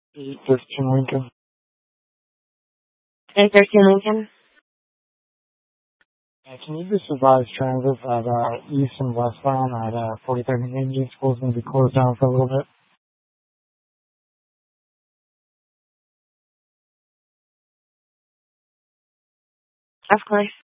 813 Lincoln. 813 Lincoln. Can you just advise transit at east and westbound at 43rd and Indian School is going to be closed down for a little bit? Of course.